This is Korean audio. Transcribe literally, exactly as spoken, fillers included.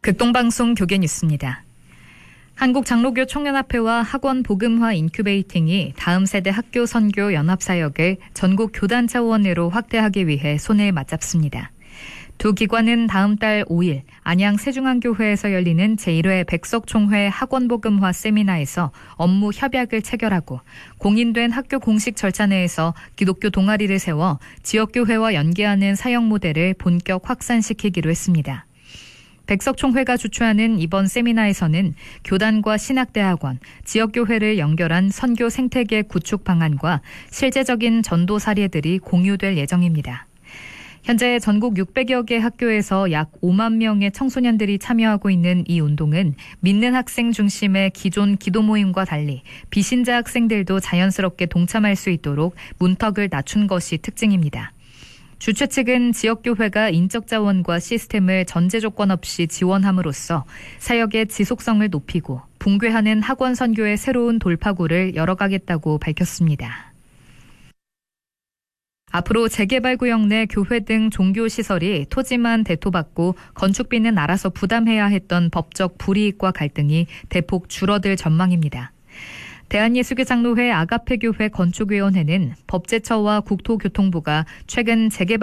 극동방송 교계뉴스입니다. 한국장로교 청년합회와 학원 복음화 인큐베이팅이 다음 세대 학교 선교 연합사역을 전국 교단 차원으로 확대하기 위해 손을 맞잡습니다. 두 기관은 다음 달 오 일 안양 세중앙교회에서 열리는 제일 회 백석총회 학원복음화 세미나에서 업무 협약을 체결하고 공인된 학교 공식 절차 내에서 기독교 동아리를 세워 지역교회와 연계하는 사역 모델을 본격 확산시키기로 했습니다. 백석총회가 주최하는 이번 세미나에서는 교단과 신학대학원, 지역교회를 연결한 선교 생태계 구축 방안과 실제적인 전도 사례들이 공유될 예정입니다. 현재 전국 육백여 개 학교에서 약 오만 명의 청소년들이 참여하고 있는 이 운동은 믿는 학생 중심의 기존 기도 모임과 달리 비신자 학생들도 자연스럽게 동참할 수 있도록 문턱을 낮춘 것이 특징입니다. 주최 측은 지역교회가 인적 자원과 시스템을 전제 조건 없이 지원함으로써 사역의 지속성을 높이고 붕괴하는 학원 선교의 새로운 돌파구를 열어가겠다고 밝혔습니다. 앞으로 재개발구역 내 교회 등 종교시설이 토지만 대토받고 건축비는 알아서 부담해야 했던 법적 불이익과 갈등이 대폭 줄어들 전망입니다. 대한예수교장로회 아가페교회 건축위원회는 법제처와 국토교통부가 최근 재개발